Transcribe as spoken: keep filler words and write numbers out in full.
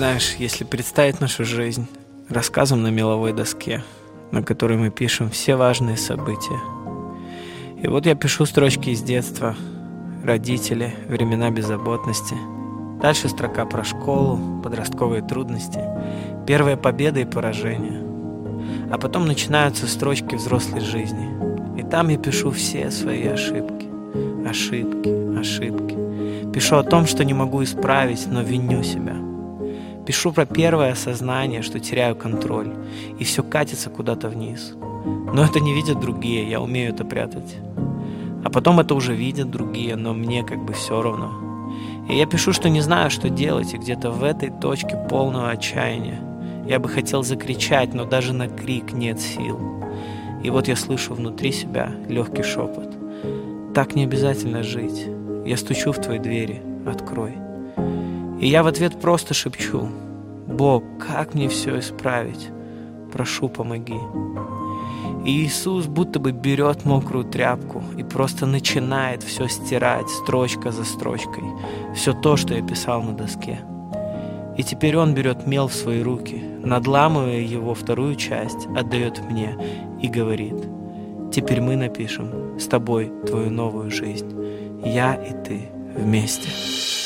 Знаешь, если представить нашу жизнь рассказом на меловой доске, на которой мы пишем все важные события. И вот я пишу строчки из детства, родители, времена беззаботности. Дальше строка про школу, подростковые трудности, первые победы и поражения. А потом начинаются строчки взрослой жизни. И там я пишу все свои ошибки. Ошибки, ошибки. Пишу о том, что не могу исправить, но виню себя. Пишу про первое осознание, что теряю контроль, и все катится куда-то вниз. Но это не видят другие, я умею это прятать. А потом это уже видят другие, но мне как бы все равно. И я пишу, что не знаю, что делать, и где-то в этой точке полного отчаяния. Я бы хотел закричать, но даже на крик нет сил. И вот я слышу внутри себя легкий шепот. Так не обязательно жить. Я стучу в твои двери, открой. И я в ответ просто шепчу: Бог, как мне все исправить? Прошу, помоги. И Иисус будто бы берет мокрую тряпку и просто начинает все стирать строчка за строчкой. Все то, что я писал на доске. И теперь Он берет мел в свои руки, надламывая его вторую часть, отдает мне и говорит: теперь мы напишем с тобой твою новую жизнь. Я и ты вместе.